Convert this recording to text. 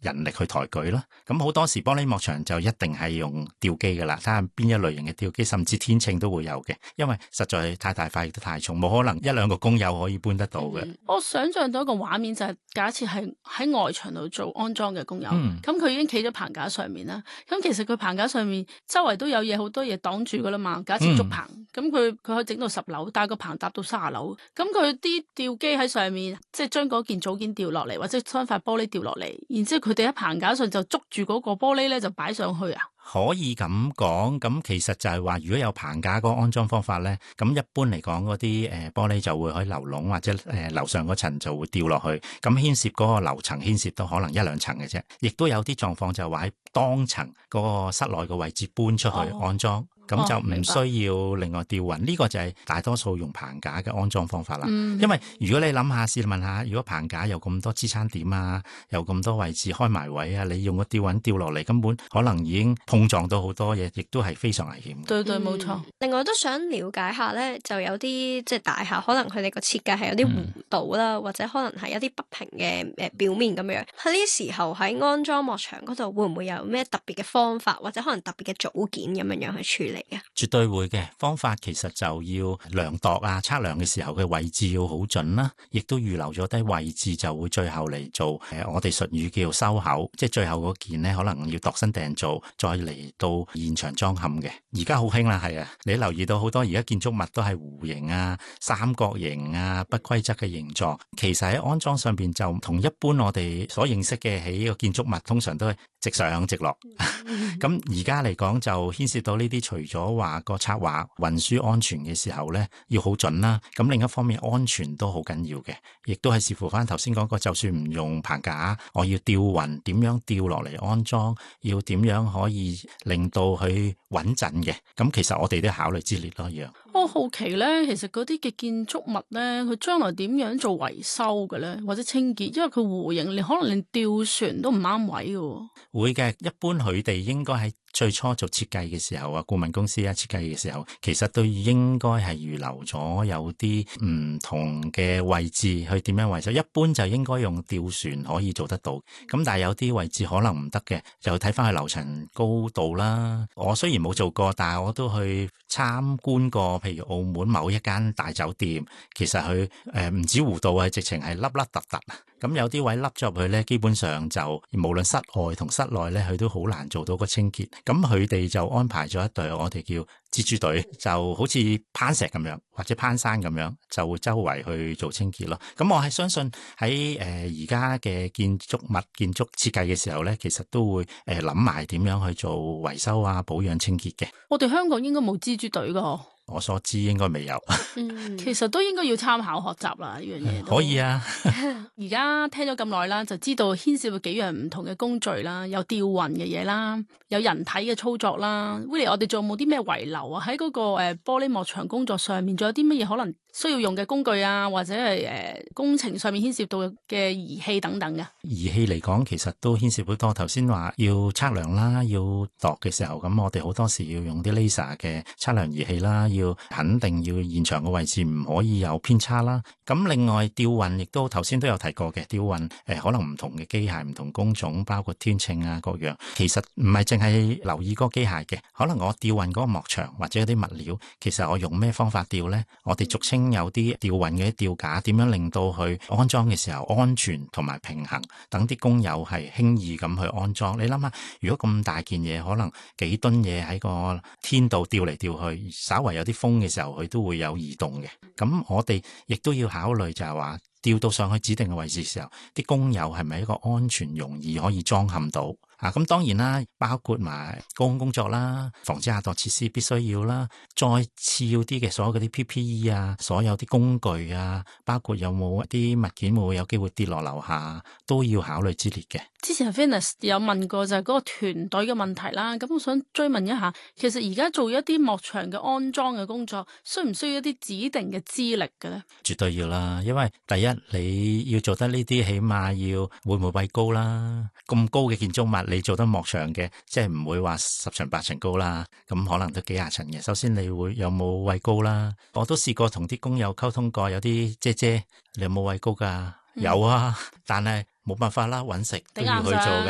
人力去抬舉咯。咁好多時玻璃幕牆就一定係用吊機噶啦，睇下邊一類型嘅吊機，甚至天秤都會有嘅，因為實在太大塊亦都太重，冇可能一兩個工友可以搬得到嘅。 我想象到一個畫面就係假設係喺外牆度做安裝嘅工友，咁佢已經企咗棚架上面啦。咁其實佢棚架上面周圍都有嘢，好多嘢擋住噶啦嘛。假設竹棚，咁佢可以整到10樓，但係個棚搭到30樓，咁佢啲吊機喺上面，即係將嗰件組件掉落嚟，或者將塊玻璃掉落嚟，然之後佢哋喺棚架上就捉住嗰個玻璃咧，就擺上去啊。 可以咁講，咁其實就係話，如果有棚架嗰個安裝方法咧，咁一般嚟講嗰啲玻璃就會可以流籠，或者樓上嗰層就會掉落去，咁牽涉嗰個樓層牽涉到可能1-2層嘅啫，亦都有啲狀況就係話喺當層嗰個室內嘅位置搬出去安裝。咁就唔需要另外吊運，呢個就係大多數用棚架嘅安裝方法啦。因為如果你諗下，試問下，如果棚架有咁多支撐點啊，有咁多位置開埋位啊，你用個吊運吊落嚟，根本可能已經碰撞到好多嘢，亦都係非常危險。 對，冇錯。 另外都想了解下咧，就有啲即係大廈，可能佢哋個設計係有啲弧度啦，或者可能係一啲不平嘅表面咁樣。喺呢啲時候喺安裝幕牆嗰度，會唔會有咩特別嘅方法，或者可能特別嘅組件咁樣去處理？ 絕對會嘅。方法其實就要量度啊，測量嘅時候嘅位置要好準啦，亦都預留咗低位置，就會最後嚟做我哋術語叫收口，即係最後嗰件呢，可能要度身訂做，再嚟到現場裝嵌嘅。而家好興啦，係啊，你留意到好多而家建築物都係弧形啊、三角形啊、不規則嘅形狀，其實喺安裝上邊就同一般我哋所認識嘅喺個建築物通常都係直上直落。咁而家嚟講就牽涉到呢啲，除咗話個策劃運輸安全嘅時候咧，要好準啦。咁另一方面安全都好緊要嘅，亦都係視乎翻頭先講過，就算唔用棚架，我要吊運點樣吊落嚟安裝，要點樣可以令到佢穩陣嘅。咁其實我哋都考慮之列咯，一樣。 我好奇咧，其實嗰啲嘅建築物咧，佢將來點樣做維修嘅咧，或者清潔？因為佢弧形，你可能連吊船都唔啱位嘅。會嘅，一般佢哋應該喺最初做設計嘅時候啊，顧問公司啊設計嘅時候，其實都應該係預留咗有啲唔同嘅位置去點樣維修。一般就應該用吊船可以做得到，咁但係有啲位置可能唔得嘅，就睇翻去樓層高度啦。我雖然冇做過，但係我都去參觀過，譬如澳門某一間大酒店，其實佢唔止弧度啊，直情係凹凹凸凸。咁有啲位凹咗入去咧，基本上就無論室外同室內咧，佢都好難做到個清潔。咁佢哋就安排咗一隊我哋叫蜘蛛隊，就好似攀石咁樣或者攀山咁樣，就會周圍去做清潔咯。咁我係相信喺而家嘅建築物建築設計嘅時候咧，其實都會諗埋點樣去做維修啊、保養、清潔嘅。 我哋香港應該冇蜘蛛隊噶。 我所知應該未有。 其實都應該要參考學習啦，呢樣嘢。 可以啊。 而家聽咗咁耐啦，就知道牽涉到幾樣唔同嘅工序啦，有吊運嘅嘢啦，有人體嘅操作啦。Willy，我哋仲有冇啲咩遺留啊？喺嗰個玻璃幕牆工作上面，仲有啲乜嘢可能需要用嘅工具啊，或者係工程上面牽涉到嘅儀器等等嘅？儀器嚟講，其實都牽涉好多。頭先話要測量啦，要度嘅時候，咁我哋好多時要用啲 laser 嘅測量儀器啦，要肯定要現場嘅位置唔可以有偏差啦。咁另外吊運亦都頭先都有提過嘅，吊運可能唔同嘅機械、唔同工種，包括天秤啊各樣。其實唔係淨係留意嗰個機械嘅，可能我吊運嗰個幕牆或者啲物料，其實我用咩方法吊呢？我哋俗稱有啲吊運嘅吊架，點樣令到佢安裝嘅時候安全同埋平衡，等啲工友係輕易咁去安裝。你諗下，如果咁大件嘢，可能幾噸嘢喺個天度吊嚟吊去，稍為有啲風嘅時候，佢都會有移動嘅。咁我哋亦都要考慮就係話，吊到上去指定嘅位置嘅時候，啲工友係咪一個安全容易可以裝嵌到？咁當然啦，包括埋高空工作啦，防止下墮設施必須要啦，再次要啲嘅所有嗰啲 PPE 啊，所有啲工具啊，包括有冇一啲物件會有機會跌落樓下，都要考慮之列嘅。之前 Venus 有問過就係嗰個團隊嘅問題啦，咁我想追問一下，其實而家做一啲幕牆嘅安裝嘅工作，需唔需要一啲指定嘅資歷嘅咧？絕對要啦，因為第一你要做得呢啲，起碼要會唔會畏高啦？咁高嘅建築物，你做得幕牆嘅，即係唔會話10層8層高啦，咁可能都幾廿層嘅。首先你會有冇畏高啦？我都試過同啲工友溝通過，有啲姐你有冇畏高噶？有啊，但係冇辦法啦，搵食都要去做嘅。